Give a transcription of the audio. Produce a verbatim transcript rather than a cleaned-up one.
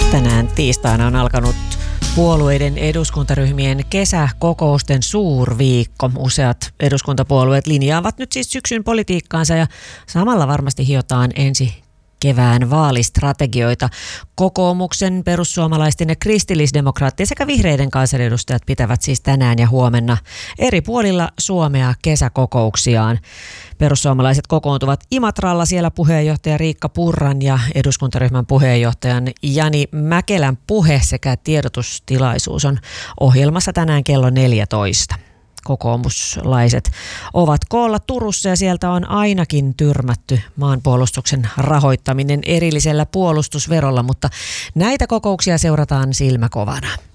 Tänään tiistaina on alkanut puolueiden eduskuntaryhmien kesäkokousten suurviikko. Useat eduskuntapuolueet linjaavat nyt siis syksyn politiikkaansa ja samalla varmasti hiotaan ensi kevään vaalistrategioita. Kokoomuksen, perussuomalaisten ja kristillisdemokraattien sekä vihreiden kansanedustajat pitävät siis tänään ja huomenna eri puolilla Suomea kesäkokouksiaan. Perussuomalaiset kokoontuvat Imatralla, siellä puheenjohtaja Riikka Purran ja eduskuntaryhmän puheenjohtajan Jani Mäkelän puhe sekä tiedotustilaisuus on ohjelmassa tänään kello neljätoista. Kokoomuslaiset ovat koolla Turussa ja sieltä on ainakin tyrmätty maanpuolustuksen rahoittaminen erillisellä puolustusverolla, mutta näitä kokouksia seurataan silmäkovana.